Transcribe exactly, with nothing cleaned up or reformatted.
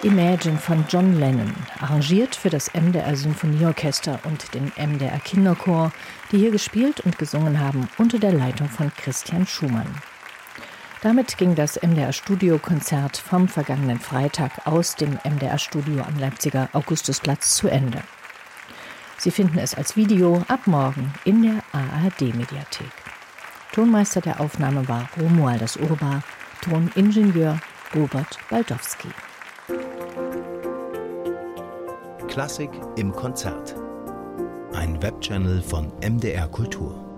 Imagine von John Lennon, arrangiert für das M D R Symphonieorchester und den M D R Kinderchor, die hier gespielt und gesungen haben unter der Leitung von Christian Schumann. Damit ging das M D R Studiokonzert vom vergangenen Freitag aus dem M D R Studio am Leipziger Augustusplatz zu Ende. Sie finden es als Video ab morgen in der A R D-Mediathek. Tonmeister der Aufnahme war Romualdas Urbar, Toningenieur Robert Baldowski. Klassik im Konzert. Ein Webchannel von M D R Kultur.